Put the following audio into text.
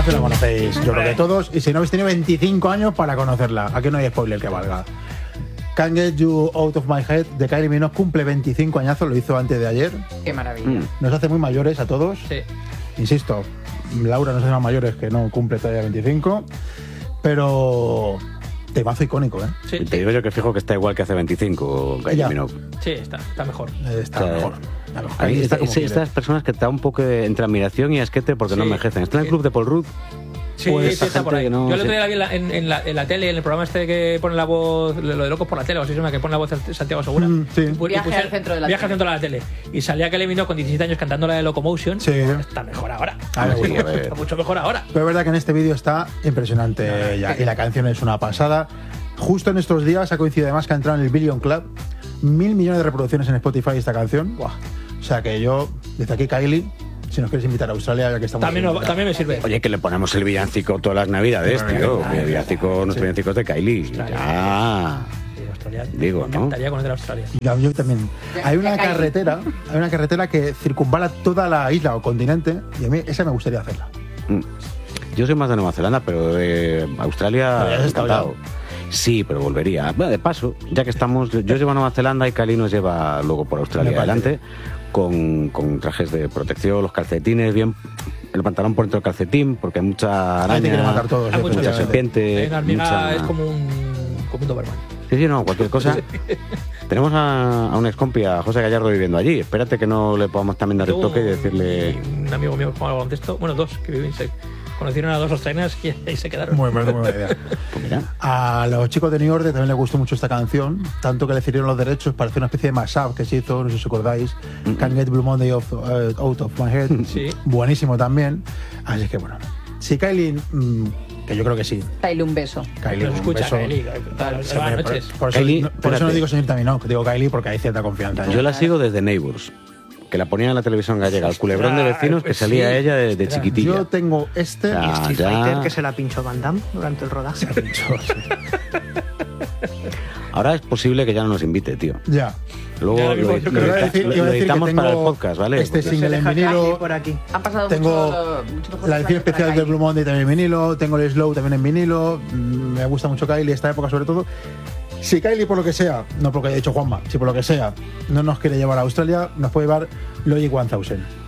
canción la conocéis, yo creo que todos, y si no habéis tenido 25 años para conocerla, aquí no hay spoiler que valga. Can't Get You Out of My Head de Kylie Minogue cumple 25 añazos, lo hizo antes de ayer. Qué maravilla. Nos hace muy mayores a todos. Sí. Insisto, Laura nos hace más mayores, que no cumple todavía 25, pero temazo icónico, ¿eh? Sí, Te digo yo que fijo que está igual que hace 25 Kylie Ya. Minogue. sí, está mejor. Está O sea, mejor. Ahí Está como quiere. estas personas que te da un poco entre admiración y asquete porque no Sí. envejecen. Está en el club de Paul Rudd. Sí, Pues sí, está por ahí. gente que no- Yo el otro sí. día la vi en la tele, en el programa este que pone la voz, lo de Locos por la Tele, o así se llama, que pone la voz de Santiago Segura. Sí. Y Viaje al centro de la Viaje tele. al centro de la tele. Y salía Kylie Minogue con 17 años cantando la de Locomotion. Sí. Está mejor ahora. A ver, Sí, a ver. Está mucho mejor ahora. Pero es verdad que en este vídeo está impresionante ella, y la canción es una pasada. Justo en estos días ha coincidido además que ha entrado en el Billion Club. 1.000 millones de reproducciones en Spotify esta canción. Buah. O sea que yo, desde aquí Kylie, si nos quieres invitar a Australia, ya que estamos... También me sirve. Oye, que le ponemos el villancico todas las navidades, tío. El villancico, los villancicos de Kylie. Ya. Sí, Australia. Digo, Me ¿no? encantaría conocer Australia. Yo también. Hay una Kylie. carretera que circunvala toda la isla o continente, y a mí esa me gustaría hacerla. Yo soy más de Nueva Zelanda, pero Australia, Pero ya has estado encantado. Sí, pero volvería. Bueno, de paso, ya que estamos, yo llevo a Nueva Zelanda y Kylie nos lleva luego por Australia Me parece. adelante con trajes de protección, los calcetines, bien, el pantalón por dentro del calcetín, porque hay mucha Ahí te quieren araña, matar todos, Hay mucha mucha efectivamente. serpiente. En hormiga mucha- es como un Doberman. Sí, no, cualquier cosa. Tenemos a un excompi, a José Gallardo, viviendo allí. Espérate que no le podamos también dar el toque y decirle... Y un amigo mío que juega al baloncesto, bueno, dos, que viven, se conocieron a dos australianas y ahí se quedaron. Muy buena idea. Pues mira, A los chicos de New Order también les gustó mucho esta canción, tanto que le cedieron los derechos para hacer una especie de mashup que se hizo, no sé si os acordáis, Can't Get Blue Monday Out of My Head. Sí. Buenísimo también. Así que bueno, si Kylie, que yo creo que sí, Dale un beso. Kylie, Pero un escucha, beso. Kylie, claro, se van Hombre, noches. por eso, Kylie, por eso no espérate. digo señorita Minogue, digo Kylie porque hay cierta confianza. yo la sigo desde Neighbours, que la ponían en la televisión gallega, el culebrón de vecinos que pues salía sí. ella de Ostras. chiquitilla. Yo tengo este... Ya. Street ya. Fighter que se la pinchó Van Damme durante el rodaje. Ahora es posible que ya no nos invite, tío. Ya. Luego Ya lo mismo, yo creo Iba a que decir- lo iba a decir que editamos para el tengo podcast, ¿vale? este Porque- single en deja vinilo. Kylie por aquí. Han pasado Tengo muchos mejores la edición años para especial del Kylie. Blue Monday también en vinilo, tengo el Slow también en vinilo, me gusta mucho Kylie esta época sobre todo. Si Kylie por lo que sea, no porque haya dicho Juanma, si por lo que sea no nos quiere llevar a Australia, nos puede llevar Logic 1000.